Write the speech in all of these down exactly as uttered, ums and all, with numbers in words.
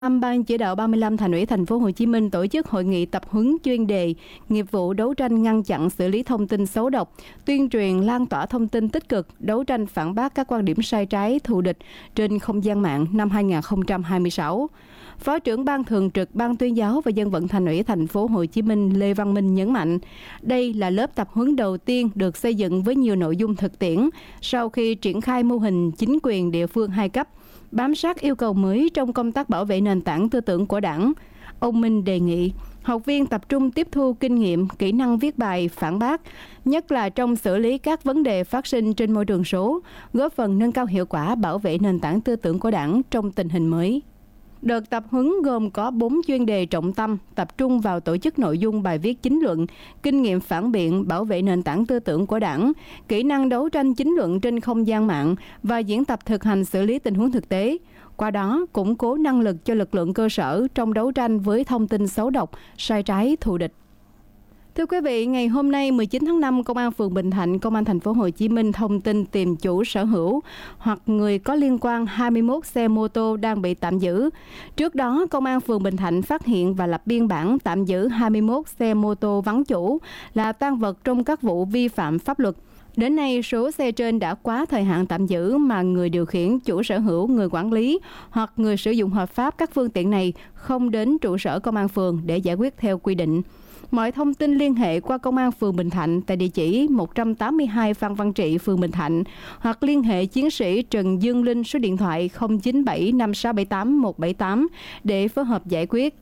Ban chỉ đạo ba mươi lăm Thành ủy Thành phố Hồ Chí Minh tổ chức hội nghị tập huấn chuyên đề nghiệp vụ đấu tranh ngăn chặn xử lý thông tin xấu độc, tuyên truyền lan tỏa thông tin tích cực, đấu tranh phản bác các quan điểm sai trái, thù địch trên không gian mạng năm hai nghìn không trăm hai mươi sáu. Phó trưởng Ban Thường trực Ban Tuyên giáo và Dân vận Thành ủy Thành phố Hồ Chí Minh Lê Văn Minh nhấn mạnh, đây là lớp tập huấn đầu tiên được xây dựng với nhiều nội dung thực tiễn sau khi triển khai mô hình chính quyền địa phương hai cấp, bám sát yêu cầu mới trong công tác bảo vệ nền tảng tư tưởng của Đảng. Ông Minh đề nghị học viên tập trung tiếp thu kinh nghiệm, kỹ năng viết bài, phản bác, nhất là trong xử lý các vấn đề phát sinh trên môi trường số, góp phần nâng cao hiệu quả bảo vệ nền tảng tư tưởng của Đảng trong tình hình mới. Đợt tập huấn gồm có bốn chuyên đề trọng tâm, tập trung vào tổ chức nội dung bài viết chính luận, kinh nghiệm phản biện, bảo vệ nền tảng tư tưởng của Đảng, kỹ năng đấu tranh chính luận trên không gian mạng và diễn tập thực hành xử lý tình huống thực tế. Qua đó, củng cố năng lực cho lực lượng cơ sở trong đấu tranh với thông tin xấu độc, sai trái, thù địch. Thưa quý vị, ngày hôm nay mười chín tháng năm, Công an phường Bình Thạnh, Công an Thành phố Hồ Chí Minh thông tin tìm chủ sở hữu hoặc người có liên quan hai mươi mốt xe mô tô đang bị tạm giữ. Trước đó, Công an phường Bình Thạnh phát hiện và lập biên bản tạm giữ hai mươi mốt xe mô tô vắng chủ là tang vật trong các vụ vi phạm pháp luật. Đến nay, số xe trên đã quá thời hạn tạm giữ mà người điều khiển, chủ sở hữu, người quản lý hoặc người sử dụng hợp pháp các phương tiện này không đến trụ sở công an phường để giải quyết theo quy định. Mọi thông tin liên hệ qua Công an phường Bình Thạnh tại địa chỉ một trăm tám mươi hai Phan Văn Trị, phường Bình Thạnh hoặc liên hệ chiến sĩ Trần Dương Linh số điện thoại không chín bảy năm sáu bảy tám một bảy tám để phối hợp giải quyết.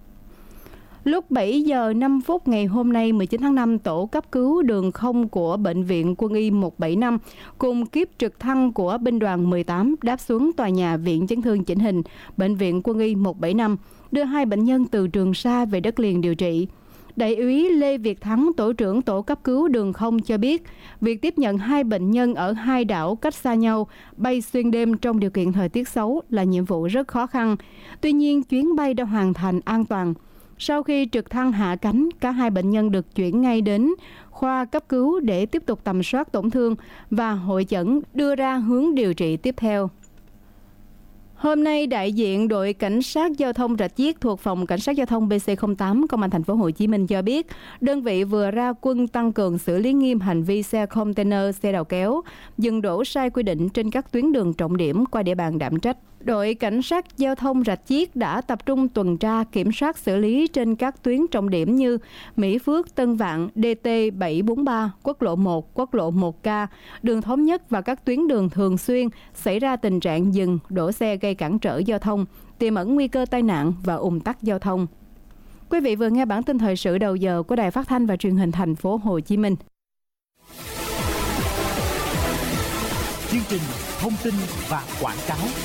Lúc bảy giờ năm phút ngày hôm nay mười chín tháng năm, tổ cấp cứu đường không của Bệnh viện Quân y một bảy năm cùng kíp trực thăng của binh đoàn mười tám đáp xuống tòa nhà Viện Chấn thương chỉnh hình Bệnh viện Quân y một bảy năm, đưa hai bệnh nhân từ Trường Sa về đất liền điều trị. Đại úy Lê Việt Thắng, tổ trưởng tổ cấp cứu đường không cho biết, việc tiếp nhận hai bệnh nhân ở hai đảo cách xa nhau, bay xuyên đêm trong điều kiện thời tiết xấu là nhiệm vụ rất khó khăn. Tuy nhiên, chuyến bay đã hoàn thành an toàn. Sau khi trực thăng hạ cánh, cả hai bệnh nhân được chuyển ngay đến khoa cấp cứu để tiếp tục tầm soát tổn thương và hội chẩn đưa ra hướng điều trị tiếp theo. Hôm nay, đại diện đội cảnh sát giao thông Rạch Chiếc thuộc phòng cảnh sát giao thông B C không tám Công an Thành phố Hồ Chí Minh cho biết, đơn vị vừa ra quân tăng cường xử lý nghiêm hành vi xe container, xe đầu kéo dừng đỗ sai quy định trên các tuyến đường trọng điểm qua địa bàn đảm trách. Đội cảnh sát giao thông Rạch Chiếc đã tập trung tuần tra kiểm soát xử lý trên các tuyến trọng điểm như Mỹ Phước, Tân Vạn, D T bảy bốn ba, quốc lộ một, quốc lộ một K, đường Thống Nhất và các tuyến đường thường xuyên xảy ra tình trạng dừng đỗ xe gây cản trở giao thông, tiềm ẩn nguy cơ tai nạn và ùn tắc giao thông. Quý vị vừa nghe bản tin thời sự đầu giờ của Đài Phát thanh và Truyền hình Thành phố Hồ Chí Minh. Chương trình thông tin và quảng cáo.